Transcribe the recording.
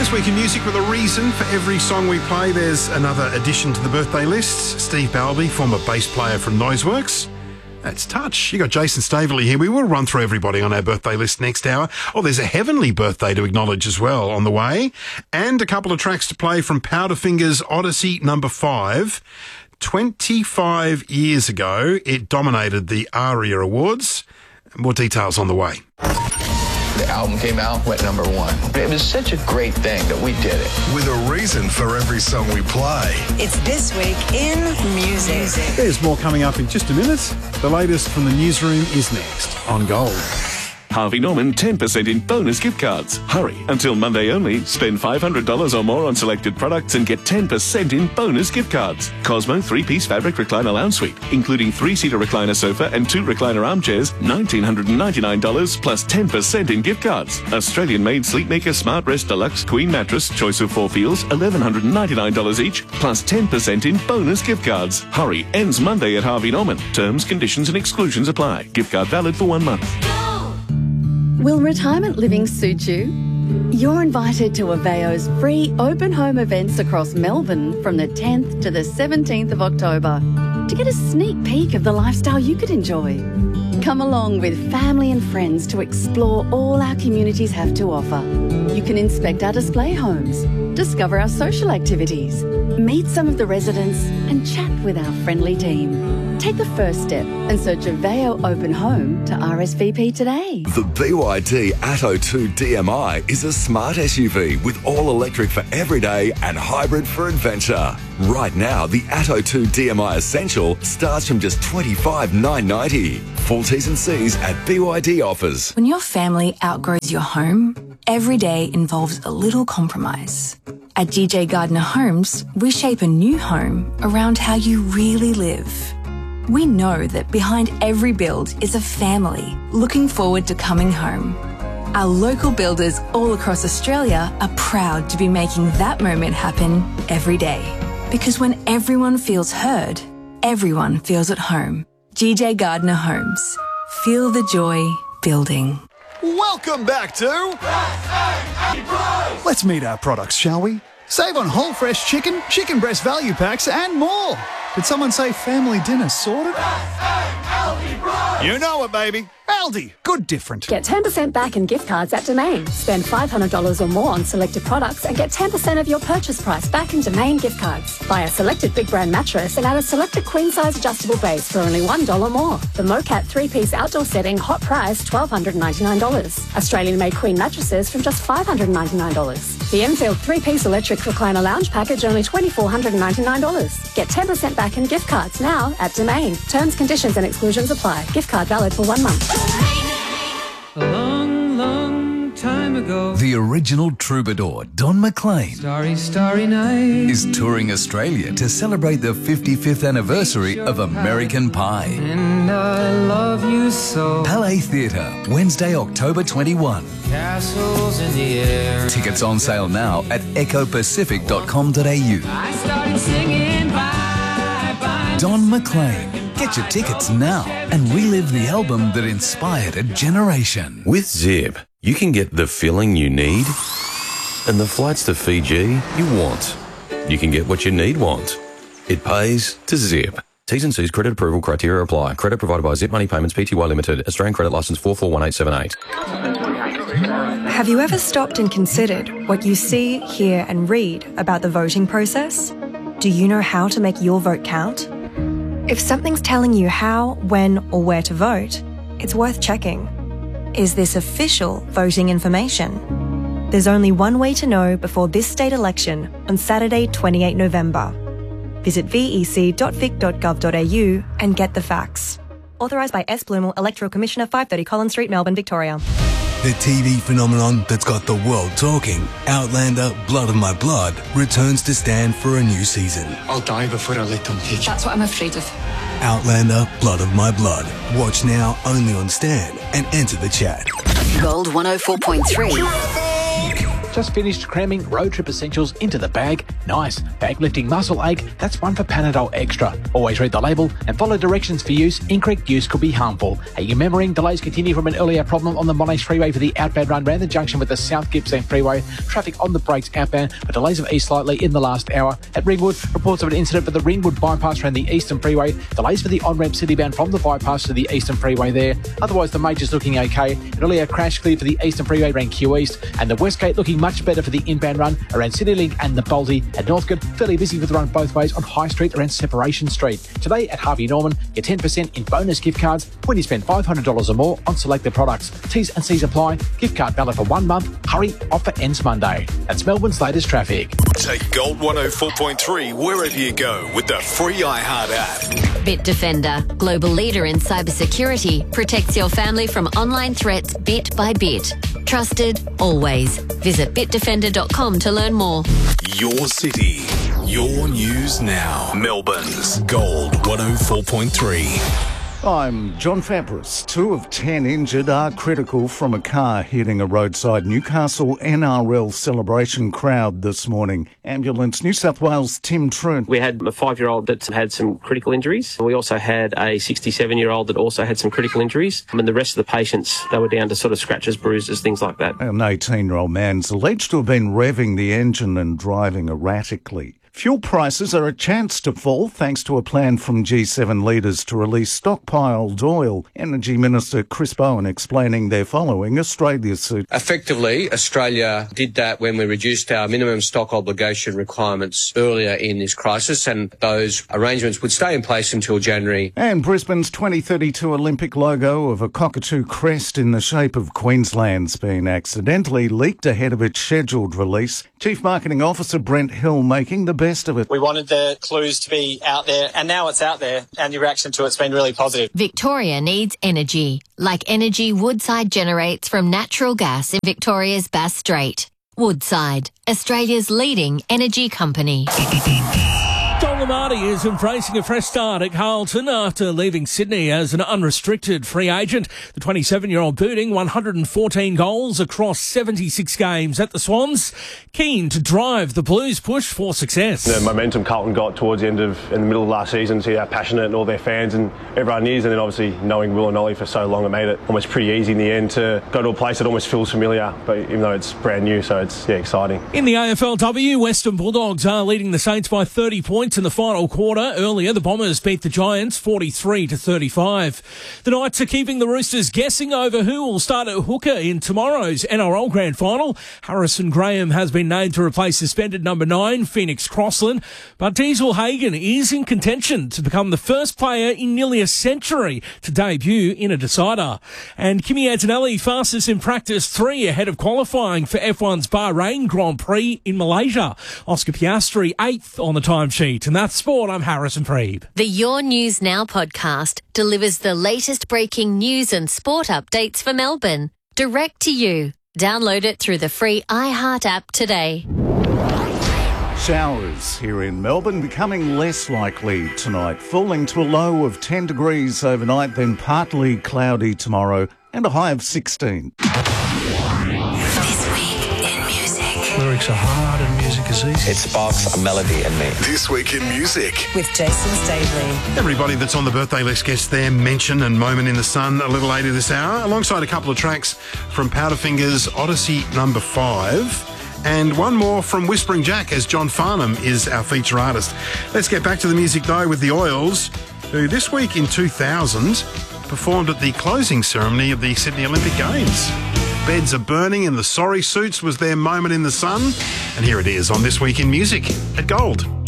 This week in music with a reason for every song we play. There's another addition to the birthday list. Steve Balby, former bass player from Noiseworks. That's Touch. You got Jason Staveley here. We will run through everybody on our birthday list next hour. Oh, there's a heavenly birthday to acknowledge as well on the way. And a couple of tracks to play from Powderfinger's Odyssey number 5. 25 years ago, it dominated the ARIA Awards. More details on the way. The album came out, went number 1. It was such a great thing that we did it. With a reason for every song we play. It's This Week in Music. There's more coming up in just a minute. The latest from the newsroom is next on Gold. Harvey Norman 10% in bonus gift cards. Hurry, until Monday only. Spend $500 or more on selected products and get 10% in bonus gift cards. Cosmo 3-piece fabric recliner lounge suite, including 3-seater recliner sofa and 2 recliner armchairs, $1,999 plus 10% in gift cards. Australian-made Sleepmaker Smart Rest Deluxe Queen Mattress, choice of 4 feels, $1,199 each, plus 10% in bonus gift cards. Hurry, ends Monday at Harvey Norman. Terms, conditions and exclusions apply. Gift card valid for 1 month. Will retirement living suit you? You're invited to Aveo's free open home events across Melbourne from the 10th to the 17th of October to get a sneak peek of the lifestyle you could enjoy. Come along with family and friends to explore all our communities have to offer. You can inspect our display homes, discover our social activities, meet some of the residents and chat with our friendly team. Take the first step and search Aveo Open Home to RSVP today. The BYD Atto 2 DMI is a smart SUV with all electric for everyday and hybrid for adventure. Right now, the Atto 2 DMI Essential starts from just $25,990. Full T's and C's at BYD offers. When your family outgrows your home, every day involves a little compromise. At GJ Gardner Homes, we shape a new home around how you really live. We know that behind every build is a family looking forward to coming home. Our local builders all across Australia are proud to be making that moment happen every day. Because when everyone feels heard, everyone feels at home. GJ Gardner Homes. Feel the joy building. Welcome back to... Let's meet our products, shall we? Save on whole fresh chicken, chicken breast value packs and more. Did someone say family dinner sorted? You know it, baby. Aldi. Good different. Get 10% back in gift cards at Domain. Spend $500 or more on selected products and get 10% of your purchase price back in Domain gift cards. Buy a selected big brand mattress and add a selected queen size adjustable base for only $1 more. The Mocat 3-piece outdoor setting, hot price $1,299. Australian made queen mattresses from just $599. The Enfield 3-piece electric recliner lounge package only $2,499. Get 10% back in gift cards now at Domain. Terms, conditions and exclusions apply. Gift card valid for 1 month. A long, long time ago, the original troubadour, Don McLean, Starry, Starry Night, is touring Australia to celebrate the 55th anniversary of American Pie. And I love you so. Palais Theatre, Wednesday, October 21. Castles in the air. Tickets on sale now at ecopacific.com.au. I started singing bye, bye. Don McLean. Get your tickets now and relive the album that inspired a generation. With Zip, you can get the filling you need and the flights to Fiji you want. You can get what you want. It pays to Zip. T's and C's credit approval criteria apply. Credit provided by Zip Money Payments Pty Limited. Australian credit licence 441878. Have you ever stopped and considered what you see, hear and read about the voting process? Do you know how to make your vote count? If something's telling you how, when or where to vote, it's worth checking. Is this official voting information? There's only one way to know before this state election on Saturday, 28 November. Visit vec.vic.gov.au and get the facts. Authorised by S. Bloomer, Electoral Commissioner, 530 Collins Street, Melbourne, Victoria. The TV phenomenon that's got the world talking, Outlander, Blood of My Blood, returns to Stan for a new season. I'll die before I let them take you. That's what I'm afraid of. Outlander, Blood of My Blood. Watch now only on Stan and enter the chat. Gold 104.3. Just finished cramming road trip essentials into the bag? Nice. Bag lifting muscle ache? That's one for Panadol Extra. Always read the label and follow directions for use. Incorrect use could be harmful. Are you remembering delays continue from an earlier problem on the Monash Freeway for the outbound run around the junction with the South Gippsland Freeway? Traffic on the brakes outbound, but delays have eased slightly in the last hour. At Ringwood, reports of an incident for the Ringwood bypass around the Eastern Freeway. Delays for the on-ramp citybound from the bypass to the Eastern Freeway there. Otherwise, the major's looking okay. An earlier crash cleared for the Eastern Freeway around Q East, and the West Gate looking much better for the inbound run around CityLink and the Baldy. At Northcote, fairly busy with the run both ways on High Street around Separation Street. Today at Harvey Norman, get 10% in bonus gift cards when you spend $500 or more on selected products. T's and C's apply. Gift card valid for 1 month. Hurry, offer ends Monday. That's Melbourne's latest traffic. Take Gold 104.3 wherever you go with the free iHeart app. Bitdefender, global leader in cybersecurity, protects your family from online threats bit by bit. Trusted, always. Visit bitdefender.com to learn more. Your city, your news now. Melbourne's Gold 104.3. I'm John Fabris. 2 of 10 injured are critical from a car hitting a roadside Newcastle NRL celebration crowd this morning. Ambulance New South Wales' Tim Troon. We had a 5-year-old that had some critical injuries. We also had a 67-year-old that also had some critical injuries. And the rest of the patients, they were down to sort of scratches, bruises, things like that. An 18-year-old man's alleged to have been revving the engine and driving erratically. Fuel prices are a chance to fall thanks to a plan from G7 leaders to release stockpiled oil. Energy Minister Chris Bowen explaining they're following Australia's suit. Effectively, Australia did that when we reduced our minimum stock obligation requirements earlier in this crisis, and those arrangements would stay in place until January. And Brisbane's 2032 Olympic logo of a cockatoo crest in the shape of Queensland's been accidentally leaked ahead of its scheduled release. Chief Marketing Officer Brent Hill making the best of it. We wanted the clues to be out there, and now it's out there, and the reaction to it's been really positive. Victoria needs energy, like energy Woodside generates from natural gas in Victoria's Bass Strait. Woodside, Australia's leading energy company. Don Lamarty is embracing a fresh start at Carlton after leaving Sydney as an unrestricted free agent. The 27-year-old booting 114 goals across 76 games at the Swans, keen to drive the Blues' push for success. The momentum Carlton got towards the in the middle of last season, see how passionate all their fans and everyone is, and then obviously knowing Will and Ollie for so long, it made it almost pretty easy in the end to go to a place that almost feels familiar, but even though it's brand new, so it's exciting. In the AFLW, Western Bulldogs are leading the Saints by 30 points in the final quarter. Earlier, the Bombers beat the Giants 43-35. The Knights are keeping the Roosters guessing over who will start at hooker in tomorrow's NRL Grand Final. Harrison Graham has been named to replace suspended number 9, Phoenix Crossland, but Diesel Hagen is in contention to become the first player in nearly a century to debut in a decider. And Kimi Antonelli fastest in practice 3 ahead of qualifying for F1's Bahrain Grand Prix in Malaysia. Oscar Piastri 8th on the timesheet. And that's sport. I'm Harrison Preeb. The Your News Now podcast delivers the latest breaking news and sport updates for Melbourne, direct to you. Download it through the free iHeart app today. Showers here in Melbourne becoming less likely tonight, falling to a low of 10 degrees overnight, then partly cloudy tomorrow and a high of 16. This week in music. Lyrics are hard and music is easy. It sparks a melody in me. This week in music. With Jason Stavely. Everybody that's on the birthday list gets their mention and moment in the sun a little later this hour, alongside a couple of tracks from Powderfinger's Odyssey number 5. And one more from Whispering Jack, as John Farnham is our feature artist. Let's get back to the music, though, with the Oils, who this week in 2000 performed at the closing ceremony of the Sydney Olympic Games. Beds Are Burning and the Sorry Suits was their moment in the sun. And here it is on This Week in Music at Gold.